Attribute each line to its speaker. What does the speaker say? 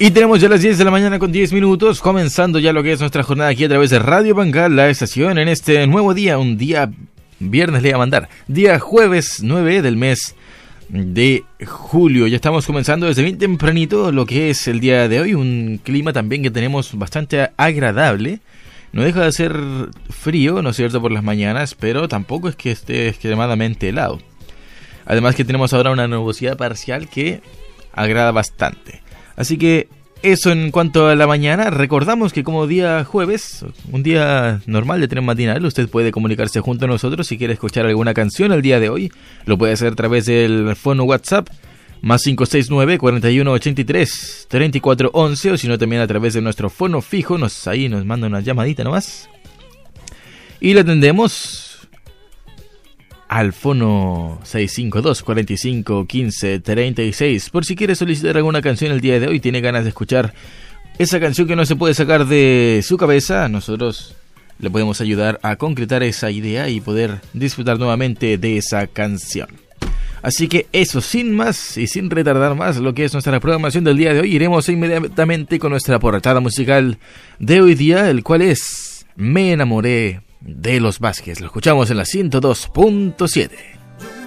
Speaker 1: Y tenemos ya las 10 de la mañana con 10 minutos, comenzando ya lo que es nuestra jornada aquí a través de Radio Bangal, la estación, en este nuevo día, un día viernes le voy a mandar, día jueves 9 del mes de julio. Ya estamos comenzando desde bien tempranito lo que es el día de hoy, un clima también que tenemos bastante agradable. No deja de ser frío, ¿no es cierto?, por las mañanas, pero tampoco es que esté extremadamente helado. Además que tenemos ahora una nubosidad parcial que agrada bastante. Así que eso en cuanto a la mañana. Recordamos que como día jueves, un día normal de tren matinal, usted puede comunicarse junto a nosotros si quiere escuchar alguna canción el día de hoy. Lo puede hacer a través del fono WhatsApp más 569-4183-3411, o si no también a través de nuestro fono fijo. Ahí nos manda una llamadita nomás y le atendemos al fono 652-45-15-36. Por si quiere solicitar alguna canción el día de hoy, tiene ganas de escuchar esa canción que no se puede sacar de su cabeza, nosotros le podemos ayudar a concretar esa idea y poder disfrutar nuevamente de esa canción. Así que eso, sin más y sin retardar más lo que es nuestra programación del día de hoy, iremos inmediatamente con nuestra portada musical de hoy día, el cual es Me enamoré de los Vázquez. Lo escuchamos en la 102.7.